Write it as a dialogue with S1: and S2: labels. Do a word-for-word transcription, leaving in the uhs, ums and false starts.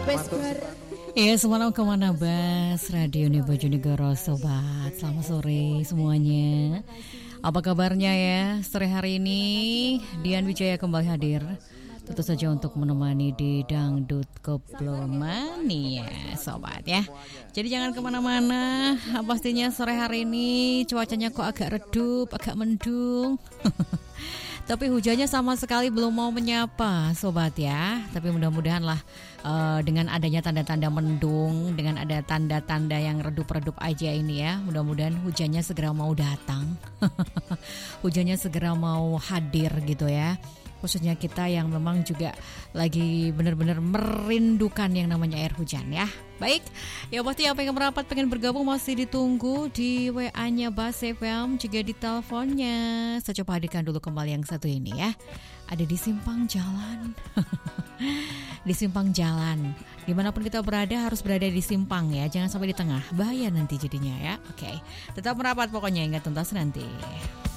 S1: Iya, semalam kemana Bas Radio nih Bojonegoro Sobat. Selamat sore semuanya. Apa kabarnya ya sore hari ini? Dian Wijaya kembali hadir, tentu saja untuk menemani di Dangdut Koplo Mania Sobat ya. Jadi jangan kemana-mana. Pastinya sore hari ini cuacanya kok agak redup, agak mendung. Tapi hujannya sama sekali belum mau menyapa Sobat ya. Tapi mudah-mudahan lah uh, dengan adanya tanda-tanda mendung, dengan ada tanda-tanda yang redup-redup aja ini ya, mudah-mudahan hujannya segera mau datang. Hujannya segera mau hadir gitu ya. Khususnya kita yang memang juga lagi benar-benar merindukan yang namanya air hujan ya. Baik, ya pasti apa yang merapat pengen bergabung masih ditunggu di W A-nya Bas F M, juga di teleponnya. Saya coba hadirkan dulu kembali yang satu ini ya. Ada di simpang jalan. Di simpang jalan. Dimanapun kita berada harus berada di simpang ya. Jangan sampai di tengah, bahaya nanti jadinya ya. Oke, tetap merapat pokoknya, ingat tuntas nanti.